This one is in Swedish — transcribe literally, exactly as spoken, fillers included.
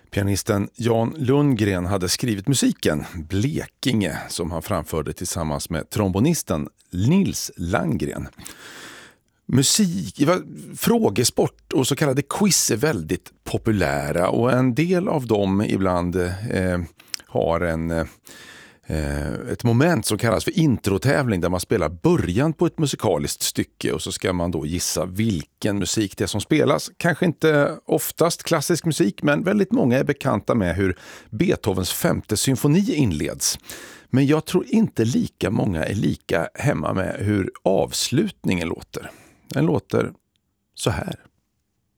Pianisten Jan Lundgren hade skrivit musiken Blekinge som han framförde tillsammans med trombonisten Nils Landgren. Musik, frågesport och så kallade quiz är väldigt populära och en del av dem ibland eh, har en, eh, ett moment som kallas för introtävling där man spelar början på ett musikaliskt stycke och så ska man då gissa vilken musik det är som spelas. Kanske inte oftast klassisk musik, men väldigt många är bekanta med hur Beethovens femte symfoni inleds. Men jag tror inte lika många är lika hemma med hur avslutningen låter. Den låter så här.